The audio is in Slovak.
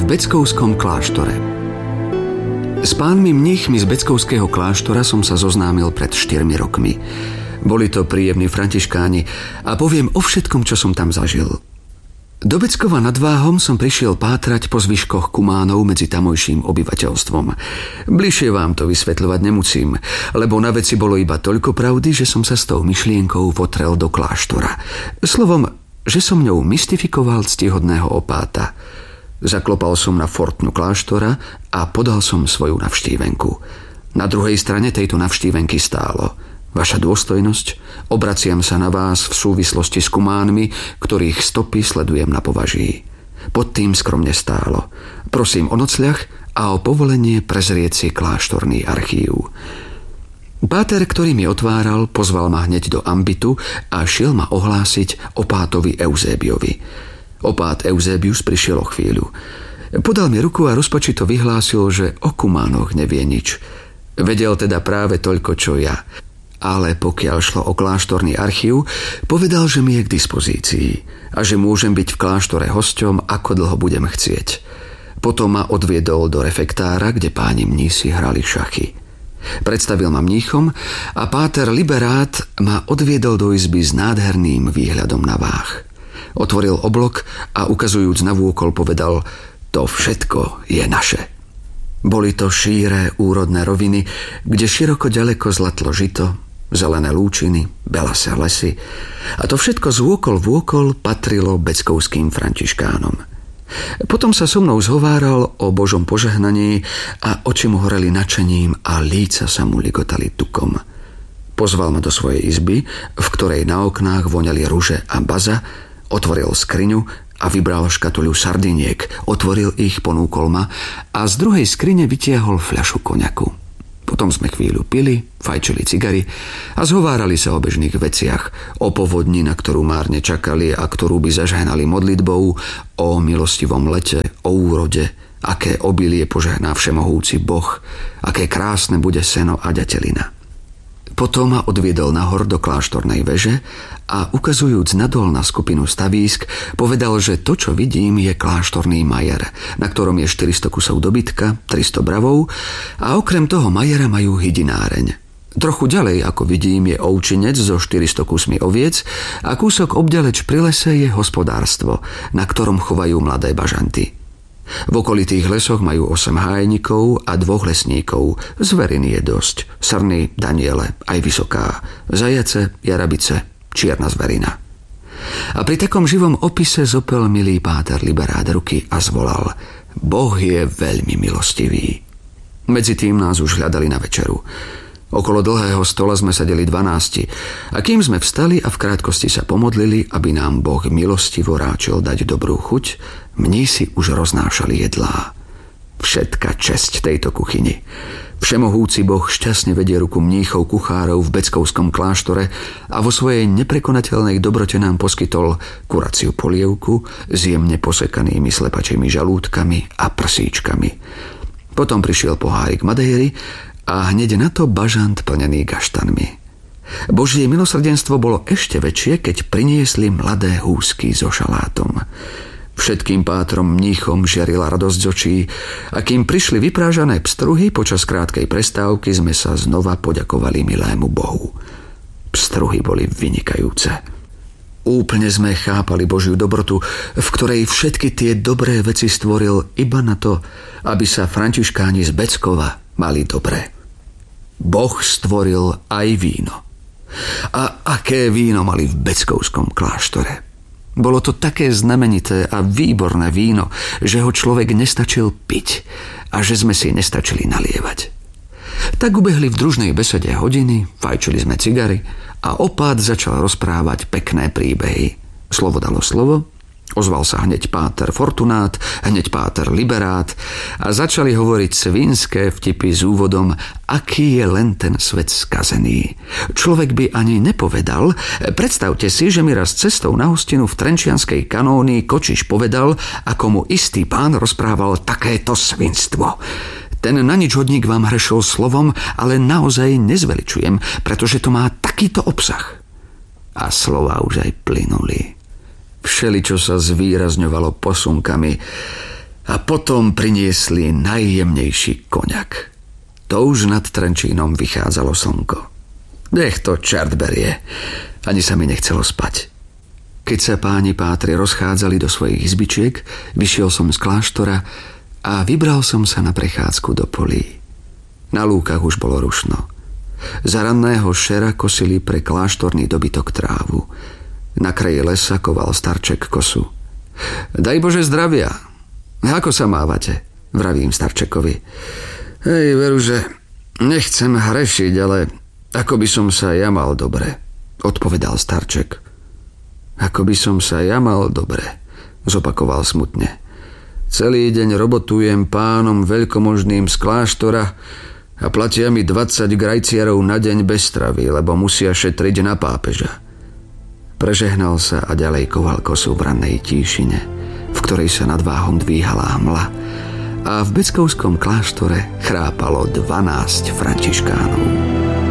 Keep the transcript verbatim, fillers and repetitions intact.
Beckovskom kláštore. S pánmi mníchmi z Beckovského kláštora som sa zoznámil pred štyrmi rokmi. Boli to príjemní františkáni a poviem o všetkom, čo som tam zažil. Do Beckova nad Váhom som prišiel pátrať po zvyškoch kumánov medzi tamojším obyvateľstvom. Bližšie vám to vysvetľovať nemusím, lebo na veci bolo iba toľko pravdy, že som sa s tou myšlienkou votrel do kláštora. Slovom, že som ňou mystifikoval ctihodného opáta. Zaklopal som na fortňu kláštora a podal som svoju navštívenku. Na druhej strane tejto navštívenky stálo: Vaša dôstojnosť, obraciam sa na vás v súvislosti s kumánmi, ktorých stopy sledujem na považí. Pod tým skromne stálo: Prosím o nocľah a o povolenie prezrieť si kláštorný archív. Páter, ktorý mi otváral, pozval ma hneď do ambitu a šiel ma ohlásiť opátovi Euzébiovi. Opát Euzébius prišiel o chvíľu. Podal mi ruku a rozpačito vyhlásil, že o kumánoch nevie nič. Vedel teda práve toľko, čo ja. Ale pokiaľ šlo o kláštorný archív, povedal, že mi je k dispozícii a že môžem byť v kláštore hosťom, ako dlho budem chcieť. Potom ma odviedol do refektára, kde páni mnísi hrali šachy. Predstavil ma mníchom a páter Liberát ma odviedol do izby s nádherným výhľadom na Váh. Otvoril oblok a ukazujúc na vôkol povedal: To všetko je naše. Boli to šíre úrodné roviny, kde široko ďaleko zlatlo žito, zelené lúčiny, belasé lesy a to všetko z vôkol vôkol patrilo beckovským františkánom. Potom sa so mnou zhováral o Božom požehnaní a oči mu horeli nadšením a líca sa mu ligotali tukom. Pozval ma do svojej izby, v ktorej na oknách voňali ruže a baza, otvoril skriňu a vybral škatuľu sardiniek, otvoril ich, ponúkol ma a z druhej skrine vytiahol fľašu koňaku. Potom sme chvíľu pili, fajčili cigary a zhovárali sa o bežných veciach, o povodni, na ktorú márne čakali a ktorú by zažehnali modlitbou, o milostivom lete, o úrode, aké obilie požehná všemohúci Boh, aké krásne bude seno a ďatelina. Potom ma odviedol nahor do kláštornej veže a ukazujúc nadol na skupinu stavísk, povedal, že to, čo vidím, je kláštorný majer, na ktorom je štyristo kusov dobytka, tristo bravov a okrem toho majera majú hydináreň. Trochu ďalej, ako vidím, je ovčinec so štyristo kusmi oviec a kúsok obďaleč pri lese je hospodárstvo, na ktorom chovajú mladé bažanty. V okolitých lesoch majú osem hájnikov a dvoch lesníkov. Zveriny je dosť. Srny, daniele, aj vysoká. Zajace, jarabice, čierna zverina. A pri takom živom opise zopel milý páter Liberát ruky a zvolal: Boh je veľmi milostivý. Medzi tým nás už hľadali na večeru. Okolo dlhého stola sme sedeli dvanásti a kým sme vstali a v krátkosti sa pomodlili, aby nám Boh milostivo ráčil dať dobrú chuť, mnísi už roznášali jedlá. Všetka česť tejto kuchyni. Všemohúci Boh šťastne vedie ruku mníchov kuchárov v Beckovskom kláštore a vo svojej neprekonateľnej dobrote nám poskytol kuraciu polievku s jemne posekanými slepačími žalúdkami a prsíčkami. Potom prišiel pohárik madejry a hneď na to bažant plnený gaštanmi. Božie milosrdenstvo bolo ešte väčšie, keď priniesli mladé húsky so šalátom. Všetkým pátrom mníchom žiarila radosť z očí a kým prišli vyprážané pstruhy, počas krátkej prestávky sme sa znova poďakovali milému Bohu. Pstruhy boli vynikajúce. Úplne sme chápali Božiu dobrotu, v ktorej všetky tie dobré veci stvoril iba na to, aby sa františkáni z Beckova mali dobre. Boh stvoril aj víno. A aké víno mali v Beckovskom kláštore? Bolo to také znamenité a výborné víno, že ho človek nestačil piť a že sme si nestačili nalievať. Tak ubehli v družnej besede hodiny, fajčili sme cigary a opát začal rozprávať pekné príbehy. Slovo dalo slovo, ozval sa hneď páter Fortunát, hneď páter Liberát a začali hovoriť svinské vtipy s úvodom, aký je len ten svet skazený. Človek by ani nepovedal. Predstavte si, že mi raz cestou na hostinu v Trenčianskej kanónii Kočiš povedal, ako mu istý pán rozprával takéto svinstvo. Ten na nič hodník vám hrešil slovom, ale naozaj nezveličujem, pretože to má takýto obsah. A slova už aj plynuli. Všeličo sa zvýrazňovalo posunkami A potom priniesli najjemnejší koňak. To už nad Trenčínom vychádzalo slnko. Nech to čart berie. Ani sa mi nechcelo spať. Keď sa páni pátri rozchádzali do svojich izbičiek, vyšiel som z kláštora a vybral som sa na prechádzku do polí. Na lúkach už bolo rušno. Za ranného šera kosili pre kláštorný dobytok trávu. Na kraji lesa koval starček kosu. Daj Bože zdravia. Ako sa mávate? Vravím starčekovi. Hej, veru, že nechcem hrešiť, ale ako by som sa ja mal dobre, odpovedal starček. Ako by som sa ja mal dobre, zopakoval smutne. Celý deň robotujem pánom veľkomožným z kláštora a platia mi dvadsať grajciarov na deň bez stravy, lebo musia šetriť na pápeža. Prežehnal sa a ďalej koval kosu v rannej tíšine, v ktorej sa nad váhom dvíhala hmla a v Beckovskom kláštore chrápalo dvanásť františkánov.